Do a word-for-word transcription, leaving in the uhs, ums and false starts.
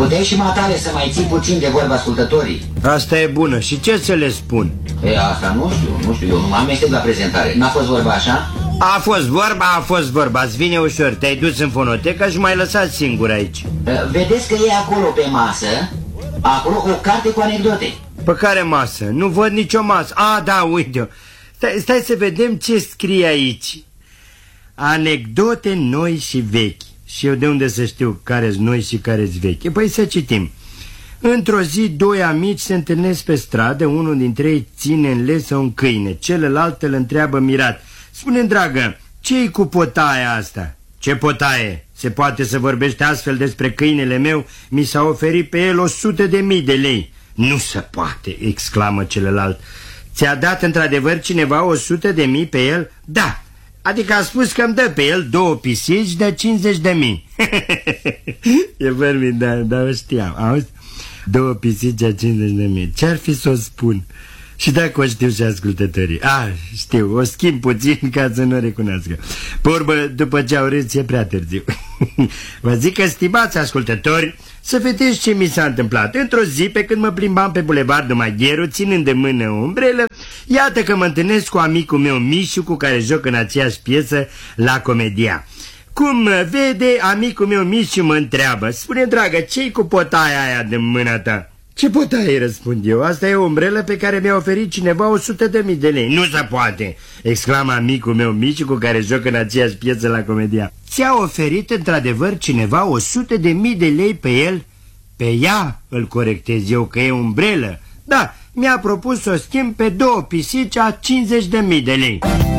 Puteai și matale să mai ții puțin de vorba ascultătorii. Asta e bună. Și ce să le spun? E, asta nu știu, nu știu, eu nu mă amestec la prezentare. N-a fost vorba așa? A fost vorba, a fost vorba. Îți vine ușor. Te-ai dus în fonotecă și m-ai lăsat singur aici. Vedeți că e acolo pe masă, acolo o carte cu anecdote. Pe care masă? Nu văd nicio masă. A, da, uite-o. Stai, stai să vedem ce scrie aici. Anecdote noi și vechi. Și eu de unde să știu care-s noi și care-s vechi? Păi să citim. Într-o zi, doi amici se întâlnesc pe stradă. Unul dintre ei ține în lesă un câine. Celălalt îl întreabă mirat: spune-mi, dragă, ce-i cu potaia asta? Ce potaie? Se poate să vorbește astfel despre câinele meu? Mi s-a oferit pe el o sută de mii de lei. Nu se poate, exclamă celălalt. Ți-a dat într-adevăr cineva o sută de mii pe el? Da. Adică a spus că îmi dă pe el două pisici de cincizeci de mii. E vermin, da, da, o știam. Auzi? Două pisici de cincizeci de mii. Ce-ar fi să o spun? Și dacă o știu și ascultătorii. Ah, știu, o schimb puțin ca să nu o recunoască. Pe urmă, după ce au râs, e prea târziu. Vă zic că, stimați ascultători, să vedeți ce mi s-a întâmplat. Într-o zi, pe când mă plimbam pe bulevardul Magheru, ținând de mână o umbrelă, iată că mă întâlnesc cu amicul meu Mișu, cu care joc în aceeași piesă la Comedia. Cum vede, amicul meu Mișu mă întreabă: spune, dragă, ce-i cu potaia aia de mâna ta? Ce potaie, răspund eu, asta e o umbrelă pe care mi-a oferit cineva o sută de mii de lei. Nu se poate, exclamă amicul meu Mișu, cu care joc în aceeași piesă la Comedia. Ți-a oferit într-adevăr cineva o sută de mii de lei pe el? Pe ea, îl corectez eu, că e umbrelă. Da, mi-a propus să o schimb pe două pisici a cincizeci de mii de lei.